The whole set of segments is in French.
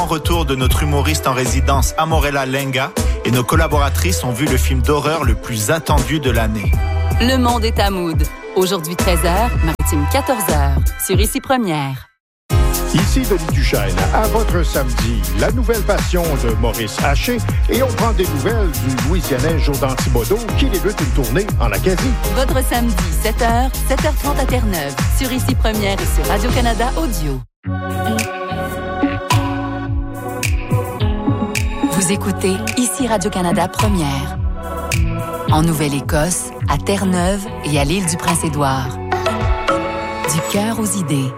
Retour de notre humoriste en résidence Amorella Lenga et nos collaboratrices ont vu le film d'horreur le plus attendu de l'année. Le monde est à Mood. Aujourd'hui 13h, Maritime 14h, sur Ici Première. Ici Denis Duchesne, à votre samedi, la nouvelle passion de Maurice Haché et on prend des nouvelles du Louisianais Jourdan Thibodeau qui débute une tournée en Acadie. Votre samedi, 7h, 7h30 à Terre-Neuve, sur Ici Première et sur Radio-Canada Audio. Vous écoutez Ici Radio-Canada Première. En Nouvelle-Écosse, à Terre-Neuve et à l'île du Prince-Édouard. Du cœur aux idées.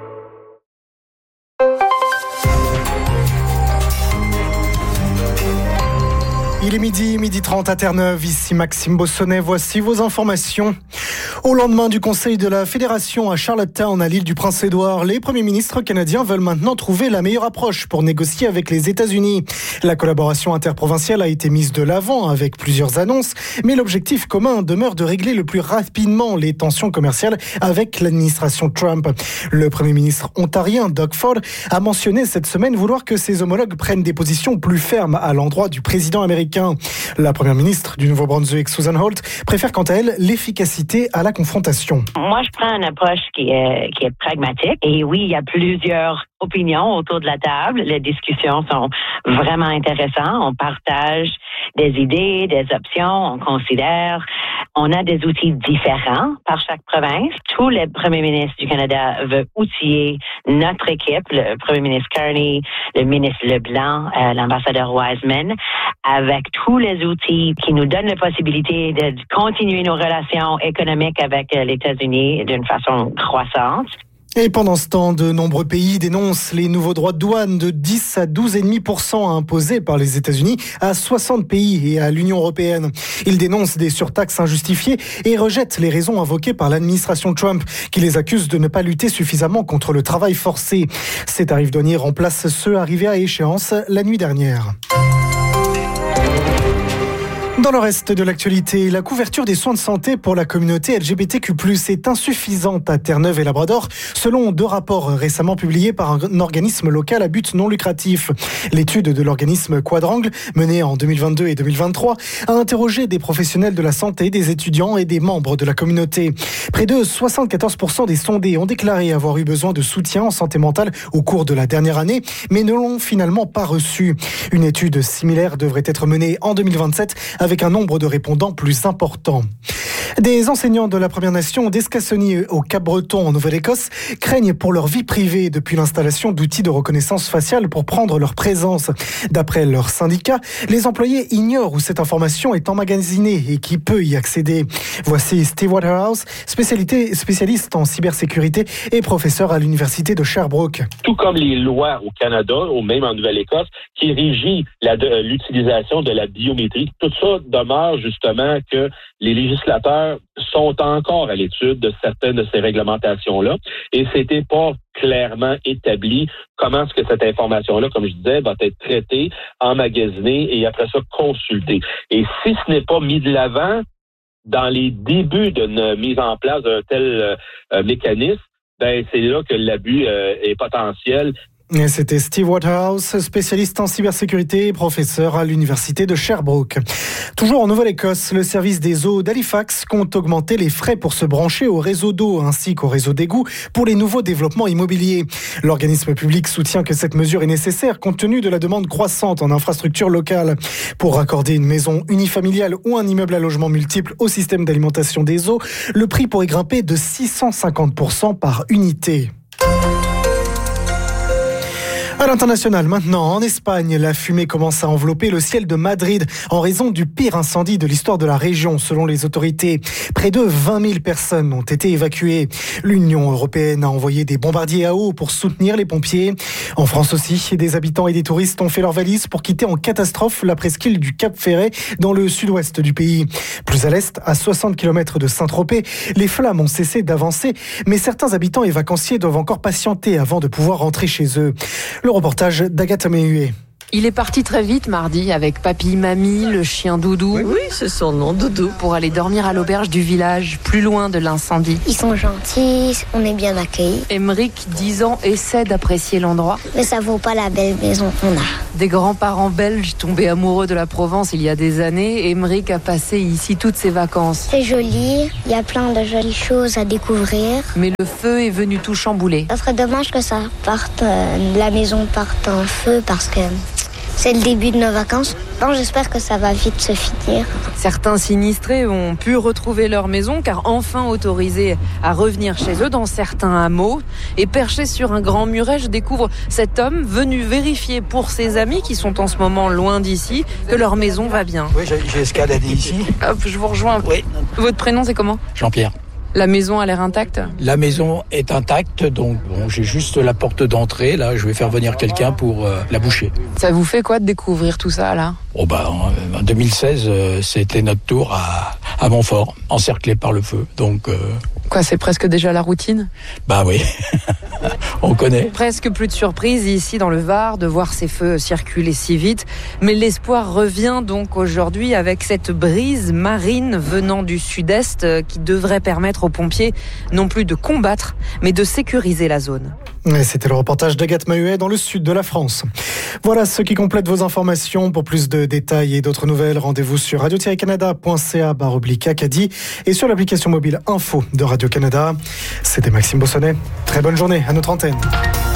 Il est midi 30 à Terre-Neuve, ici Maxime Bossonnet, voici vos informations. Au lendemain du conseil de la Fédération à Charlottetown, à l'île du Prince-Édouard, les premiers ministres canadiens veulent maintenant trouver la meilleure approche pour négocier avec les États-Unis. La collaboration interprovinciale a été mise de l'avant avec plusieurs annonces, mais l'objectif commun demeure de régler le plus rapidement les tensions commerciales avec l'administration Trump. Le premier ministre ontarien, Doug Ford, a mentionné cette semaine vouloir que ses homologues prennent des positions plus fermes à l'endroit du président américain. La première ministre du Nouveau-Brunswick, Susan Holt, préfère quant à elle l'efficacité à la confrontation. Moi, je prends une approche qui est pragmatique. Et oui, il y a plusieurs opinions autour de la table. Les discussions sont vraiment intéressantes. On partage des idées, des options, on considère. On a des outils différents par chaque province. Tous les premiers ministres du Canada veulent outiller notre équipe, le premier ministre Carney, le ministre Leblanc, l'ambassadeur Wiseman, avec tous les outils qui nous donnent la possibilité de continuer nos relations économiques avec les États-Unis d'une façon croissante. Et pendant ce temps, de nombreux pays dénoncent les nouveaux droits de douane de 10 à 12,5% imposés par les États-Unis à 60 pays et à l'Union européenne. Ils dénoncent des surtaxes injustifiées et rejettent les raisons invoquées par l'administration Trump, qui les accuse de ne pas lutter suffisamment contre le travail forcé. Ces tarifs douaniers remplacent ceux arrivés à échéance la nuit dernière. Dans le reste de l'actualité, la couverture des soins de santé pour la communauté LGBTQ+, est insuffisante à Terre-Neuve et Labrador, selon 2 rapports récemment publiés par un organisme local à but non lucratif. L'étude de l'organisme Quadrangle, menée en 2022 et 2023, a interrogé des professionnels de la santé, des étudiants et des membres de la communauté. Près de 74% des sondés ont déclaré avoir eu besoin de soutien en santé mentale au cours de la dernière année, mais ne l'ont finalement pas reçu. Une étude similaire devrait être menée en 2027 avec un nombre de répondants plus important. Des enseignants de la Première Nation d'Escassony au Cap-Breton en Nouvelle-Écosse craignent pour leur vie privée depuis l'installation d'outils de reconnaissance faciale pour prendre leur présence. D'après leur syndicat, les employés ignorent où cette information est emmagasinée et qui peut y accéder. Voici Steve Waterhouse, spécialiste en cybersécurité et professeur à l'Université de Sherbrooke. Tout comme les lois au Canada, ou même en Nouvelle-Écosse, qui régit l'utilisation de la biométrie, tout ça demeure justement que les législateurs sont encore à l'étude de certaines de ces réglementations-là et c'était pas clairement établi comment est-ce que cette information-là, comme je disais, va être traitée, emmagasinée et après ça consultée. Et si ce n'est pas mis de l'avant dans les débuts d'une mise en place d'un tel mécanisme, ben c'est là que l'abus est potentiel. Et c'était Steve Waterhouse, spécialiste en cybersécurité et professeur à l'Université de Sherbrooke. Toujours en Nouvelle-Écosse, le service des eaux d'Halifax compte augmenter les frais pour se brancher au réseau d'eau ainsi qu'au réseau d'égouts pour les nouveaux développements immobiliers. L'organisme public soutient que cette mesure est nécessaire compte tenu de la demande croissante en infrastructures locales. Pour raccorder une maison unifamiliale ou un immeuble à logement multiple au système d'alimentation des eaux, le prix pourrait grimper de 650% par unité. À l'international, maintenant, en Espagne, la fumée commence à envelopper le ciel de Madrid en raison du pire incendie de l'histoire de la région, selon les autorités. Près de 20 000 personnes ont été évacuées. L'Union européenne a envoyé des bombardiers à eau pour soutenir les pompiers. En France aussi, des habitants et des touristes ont fait leurs valises pour quitter en catastrophe la presqu'île du Cap Ferret dans le sud-ouest du pays. Plus à l'est, à 60 km de Saint-Tropez, les flammes ont cessé d'avancer, mais certains habitants et vacanciers doivent encore patienter avant de pouvoir rentrer chez eux. Le reportage d'Agathe Méhuet. Il est parti très vite mardi avec papy, mamie, le chien Doudou. Oui, c'est son nom, Doudou. Pour aller dormir à l'auberge du village, plus loin de l'incendie. Ils sont gentils, on est bien accueillis. Émeric, 10 ans, essaie d'apprécier l'endroit. Mais ça vaut pas la belle maison qu'on a. Des grands-parents belges tombés amoureux de la Provence il y a des années, Émeric a passé ici toutes ses vacances. C'est joli, il y a plein de jolies choses à découvrir. Mais le feu est venu tout chambouler. Ça serait dommage que ça parte, la maison parte en feu parce que c'est le début de nos vacances. Bon, j'espère que ça va vite se finir. Certains sinistrés ont pu retrouver leur maison car enfin autorisés à revenir chez eux dans certains hameaux. Et perché sur un grand muret, je découvre cet homme venu vérifier pour ses amis qui sont en ce moment loin d'ici que leur maison va bien. Oui, j'ai escaladé ici. Hop, je vous rejoins. Oui. Votre prénom, c'est comment ? Jean-Pierre. La maison a l'air intacte ? La maison est intacte, donc j'ai juste la porte d'entrée. Là, je vais faire venir quelqu'un pour la boucher. Ça vous fait quoi de découvrir tout ça, là ? En 2016, c'était notre tour à Montfort, encerclé par le feu. Donc, Quoi, c'est presque déjà la routine ? Bah oui, on connaît. Presque plus de surprise ici dans le Var de voir ces feux circuler si vite. Mais l'espoir revient donc aujourd'hui avec cette brise marine venant du sud-est qui devrait permettre aux pompiers non plus de combattre, mais de sécuriser la zone. Et c'était le reportage d'Agathe Mahuet dans le sud de la France. Voilà ce qui complète vos informations. Pour plus de détails et d'autres nouvelles, rendez-vous sur radio-canada.ca/Acadie et sur l'application mobile Info de Radio-Canada. C'était Maxime Bossonnet. Très bonne journée à notre antenne.